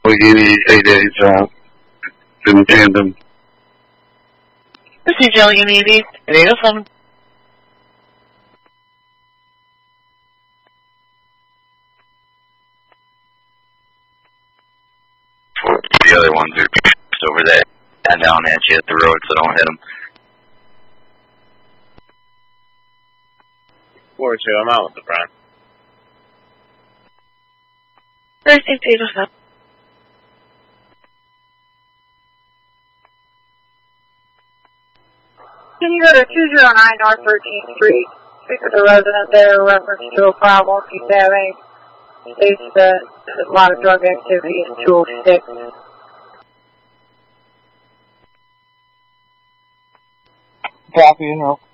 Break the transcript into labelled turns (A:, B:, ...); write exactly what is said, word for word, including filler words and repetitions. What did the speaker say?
A: eight days uh, in tandem.
B: This is Allegheny eight oh seven.
C: The other ones are just over there and down at you at the road, so don't hit them.
D: four two, I'm out with the front.
B: First eight oh seven.
E: Can you go to two oh nine North thirteenth Street? Speak with the resident there in reference to a problem. He's having, states that there's a lot of drug activity in two oh six.
F: Copy, you know.